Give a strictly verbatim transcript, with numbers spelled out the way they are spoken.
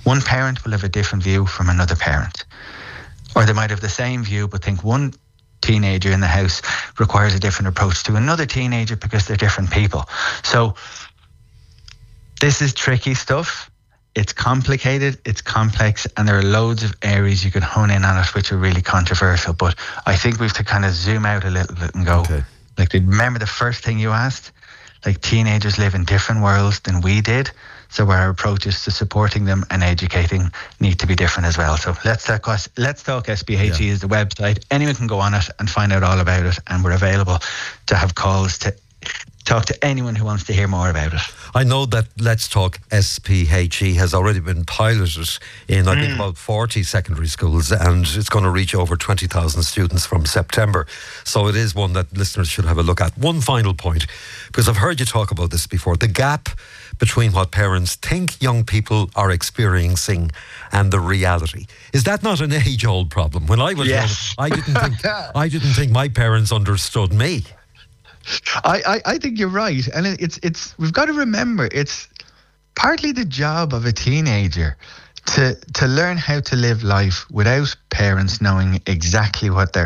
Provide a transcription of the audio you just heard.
One parent will have a different view from another parent. Or they might have the same view, but think one teenager in the house requires a different approach to another teenager because they're different people. So this is tricky stuff. It's complicated, it's complex, and there are loads of areas you can hone in on it which are really controversial. But I think we have to kind of zoom out a little bit and go, okay. like, remember the first thing you asked? Like, teenagers live in different worlds than we did. So our approaches to supporting them and educating need to be different as well. So let's talk, let's talk S P H E yeah. is the website. Anyone can go on it and find out all about it. And we're available to have calls to talk to anyone who wants to hear more about it. I know that Let's Talk S P H E has already been piloted in, I mm. think, about forty secondary schools, and it's going to reach over twenty thousand students from September. So it is one that listeners should have a look at. One final point, because I've heard you talk about this before, the gap between what parents think young people are experiencing and the reality. Is that not an age-old problem? When I was yes. young, I didn't think I didn't think my parents understood me. I, I, I think you're right, and it's it's we've got to remember it's partly the job of a teenager to to learn how to live life without parents knowing exactly what they're